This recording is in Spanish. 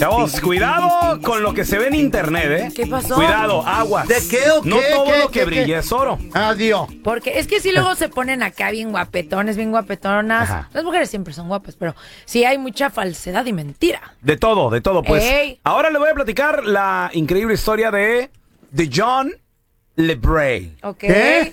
Chavos, cuidado con lo que se ve en internet, ¿eh? ¿Qué pasó? Cuidado, aguas. ¿De qué o qué? No todo ¿Qué, lo que qué, brilla qué? es oro. Adiós. Porque es que si luego se ponen acá bien guapetones, bien guapetonas. Ajá. Las mujeres siempre son guapas, pero sí hay mucha falsedad y mentira. De todo, pues. Ey. Ahora le voy a platicar la increíble historia de John LeBray. ¿Ok? ¿Qué?